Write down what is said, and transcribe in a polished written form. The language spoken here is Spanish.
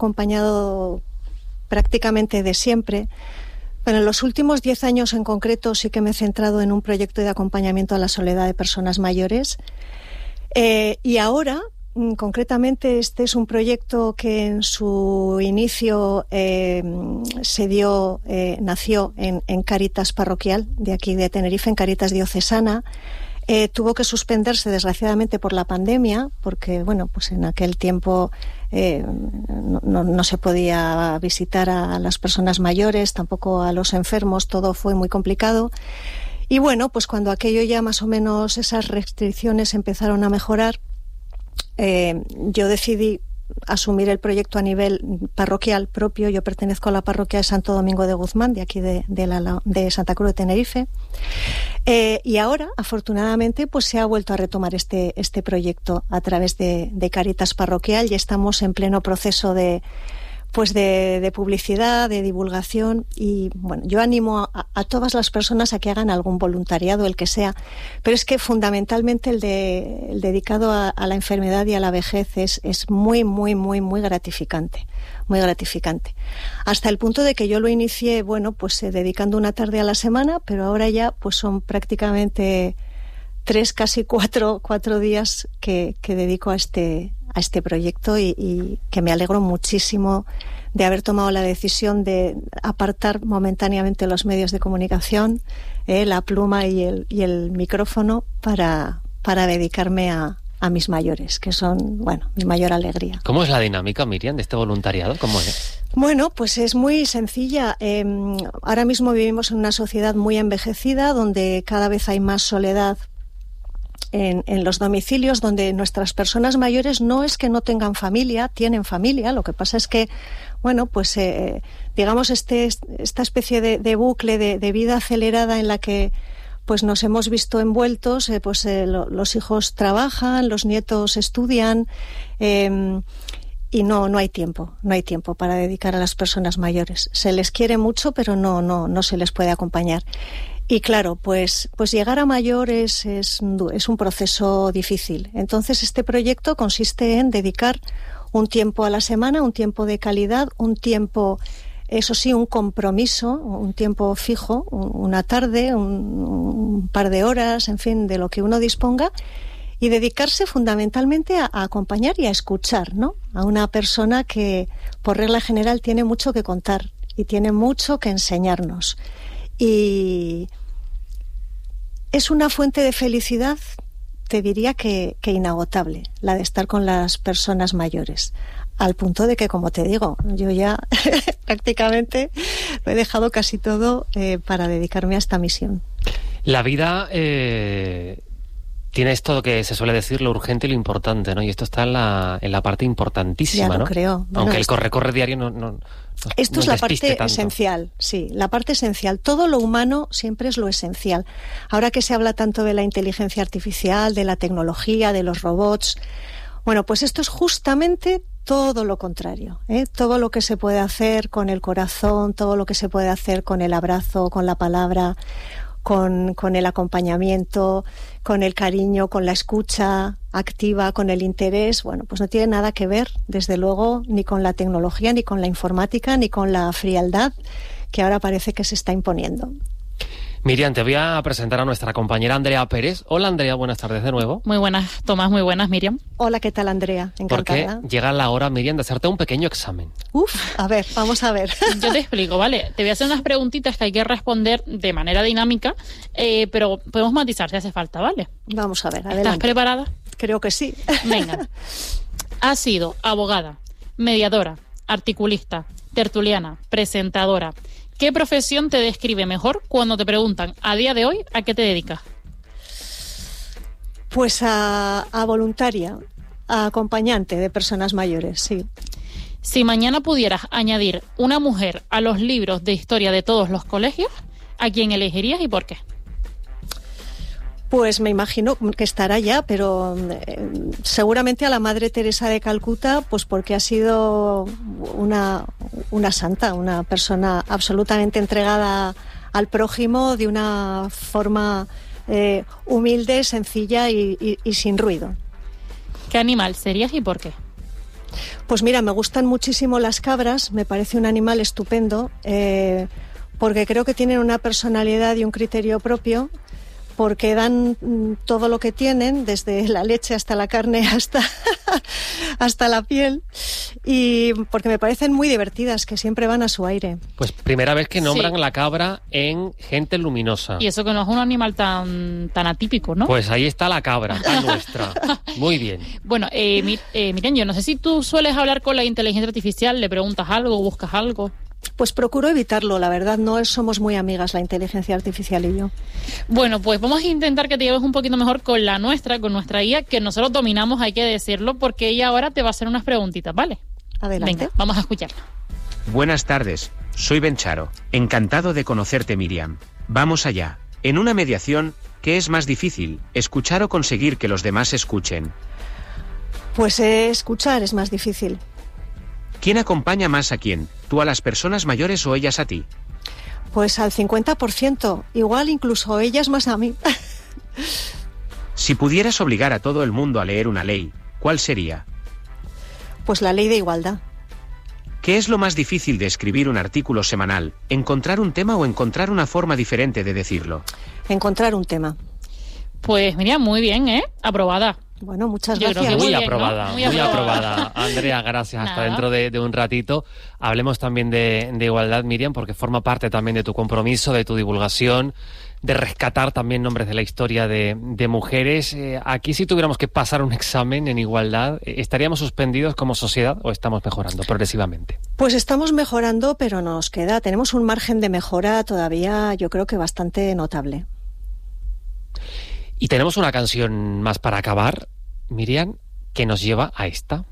acompañado prácticamente de siempre, pero en los últimos 10 años en concreto sí que me he centrado en un proyecto de acompañamiento a la soledad de personas mayores. Y ahora, concretamente, este es un proyecto que en su inicio nació en Cáritas Parroquial, de aquí de Tenerife, en Cáritas Diocesana. Tuvo que suspenderse desgraciadamente por la pandemia, porque bueno, pues en aquel tiempo no se podía visitar a las personas mayores, tampoco a los enfermos, todo fue muy complicado. Y bueno, pues cuando aquello ya más o menos esas restricciones empezaron a mejorar, yo decidí asumir el proyecto a nivel parroquial propio. Yo pertenezco a la parroquia de Santo Domingo de Guzmán, de aquí de Santa Cruz de Tenerife. Y ahora, afortunadamente, pues se ha vuelto a retomar este proyecto a través de Cáritas Parroquial y estamos en pleno proceso de publicidad, de divulgación. Y bueno, yo animo a todas las personas a que hagan algún voluntariado, el que sea, pero es que fundamentalmente el dedicado a la enfermedad y a la vejez es muy, muy, muy, muy gratificante, muy gratificante. Hasta el punto de que yo lo inicié, bueno, pues dedicando una tarde a la semana, pero ahora ya pues son prácticamente 3, casi 4 días que dedico a este proyecto y que me alegro muchísimo de haber tomado la decisión de apartar momentáneamente los medios de comunicación, la pluma y el micrófono para dedicarme a mis mayores, que son, bueno, mi mayor alegría. ¿Cómo es la dinámica, Miriam, de este voluntariado? ¿Cómo es? Bueno, pues es muy sencilla. Ahora mismo vivimos en una sociedad muy envejecida, donde cada vez hay más soledad en los domicilios, donde nuestras personas mayores no es que no tengan familia, tienen familia. Lo que pasa es que, bueno, pues digamos esta especie de bucle de vida acelerada en la que pues nos hemos visto envueltos, los hijos trabajan, los nietos estudian, y no hay tiempo para dedicar a las personas mayores. Se les quiere mucho, pero no se les puede acompañar. Y claro, pues llegar a mayor es un proceso difícil. Entonces este proyecto consiste en dedicar un tiempo a la semana, un tiempo de calidad, un tiempo, eso sí, un compromiso, un tiempo fijo, una tarde, un par de horas, en fin, de lo que uno disponga, y dedicarse fundamentalmente a acompañar y a escuchar, ¿no? A una persona que, por regla general, tiene mucho que contar y tiene mucho que enseñarnos. Y es una fuente de felicidad, te diría que inagotable, la de estar con las personas mayores. Al punto de que, como te digo, yo ya prácticamente lo he dejado casi todo para dedicarme a esta misión. La vida tiene esto que se suele decir, lo urgente y lo importante, ¿no? Y esto está en la parte importantísima, ya lo ¿no? Creo. Bueno, aunque el corre diario no esto es la parte tanto. esencial, sí, la parte esencial. Todo lo humano siempre es lo esencial. Ahora que se habla tanto de la inteligencia artificial, de la tecnología, de los robots, bueno, pues esto es justamente todo lo contrario, ¿eh? Todo lo que se puede hacer con el corazón, todo lo que se puede hacer con el abrazo, con la palabra, con el acompañamiento, con el cariño, con la escucha activa, con el interés, bueno, pues no tiene nada que ver, desde luego, ni con la tecnología, ni con la informática, ni con la frialdad que ahora parece que se está imponiendo. Miriam, te voy a presentar a nuestra compañera Andrea Pérez. Hola, Andrea, buenas tardes de nuevo. Muy buenas, Tomás, muy buenas, Miriam. Hola, ¿qué tal, Andrea? Encantada. Porque llega la hora, Miriam, de hacerte un pequeño examen. A ver, vamos a ver. Yo te explico, ¿vale? Te voy a hacer unas preguntitas que hay que responder de manera dinámica, pero podemos matizar si hace falta, ¿vale? Vamos a ver, adelante. ¿Estás preparada? Creo que sí. Venga. Has sido abogada, mediadora, articulista, tertuliana, presentadora. ¿Qué profesión te describe mejor cuando te preguntan a día de hoy a qué te dedicas? Pues a voluntaria, a acompañante de personas mayores, sí. Si mañana pudieras añadir una mujer a los libros de historia de todos los colegios, ¿a quién elegirías y por qué? Pues me imagino que estará ya, pero seguramente a la Madre Teresa de Calcuta, pues porque ha sido una santa, una persona absolutamente entregada al prójimo de una forma humilde, sencilla y sin ruido. ¿Qué animal serías y por qué? Pues mira, me gustan muchísimo las cabras, me parece un animal estupendo, porque creo que tienen una personalidad y un criterio propio, porque dan todo lo que tienen, desde la leche hasta la carne hasta la piel, y porque me parecen muy divertidas, que siempre van a su aire. Pues primera vez que nombran la cabra en Gente Luminosa. Y eso que no es un animal tan atípico, ¿no? Pues ahí está la cabra, la nuestra. Muy bien. Bueno, Miriam, yo no sé si tú sueles hablar con la inteligencia artificial, le preguntas algo, buscas algo. Pues procuro evitarlo, la verdad, no somos muy amigas la inteligencia artificial y yo. Bueno, pues vamos a intentar que te lleves un poquito mejor con con nuestra guía, que nosotros dominamos, hay que decirlo, porque ella ahora te va a hacer unas preguntitas, ¿vale? Adelante. Venga, vamos a escucharla. Buenas tardes, soy Bencharo. Encantado de conocerte, Miriam. Vamos allá. En una mediación, ¿qué es más difícil, escuchar o conseguir que los demás escuchen? Pues escuchar es más difícil. ¿Quién acompaña más a quién? ¿Tú a las personas mayores o ellas a ti? Pues al 50%, igual incluso ellas más a mí. Si pudieras obligar a todo el mundo a leer una ley, ¿cuál sería? Pues la ley de igualdad. ¿Qué es lo más difícil de escribir un artículo semanal? ¿Encontrar un tema o encontrar una forma diferente de decirlo? Encontrar un tema. Pues mira, muy bien, ¿eh? Aprobada. Bueno, muchas Yo creo gracias. que Muy bien, aprobada, ¿no? muy aprobada. Andrea, gracias. Hasta Nada. dentro de un ratito. Hablemos también de igualdad, Miriam, porque forma parte también de tu compromiso, de tu divulgación, de rescatar también nombres de la historia de mujeres. Aquí, si tuviéramos que pasar un examen en igualdad, ¿estaríamos suspendidos como sociedad o estamos mejorando progresivamente? Pues estamos mejorando, pero tenemos un margen de mejora todavía, yo creo que bastante notable. Y tenemos una canción más para acabar, Miriam, que nos lleva a esta.